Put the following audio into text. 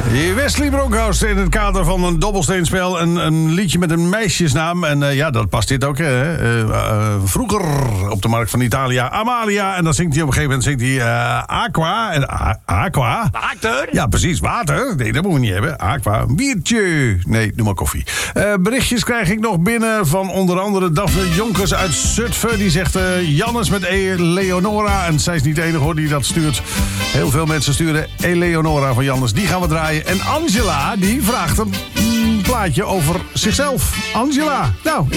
Wesley Bronkhorst in het kader van een dobbelsteenspel. Een liedje met een meisjesnaam. En dat past dit ook. Vroeger op de markt van Italië, Amalia. En dan zingt hij op een gegeven moment Aqua. Aqua? Water? Ja, precies. Water. Nee, dat moeten we niet hebben. Aqua. Biertje. Nee, doe maar koffie. Berichtjes krijg ik nog binnen van onder andere Daphne Jonkers uit Zutphen. Die zegt Jannes met Eleonora. En zij is niet de enige hoor die dat stuurt. Heel veel mensen sturen Eleonora van Jannes. Die gaan we draaien. En Angela, die vraagt een plaatje over zichzelf. Angela. Nou,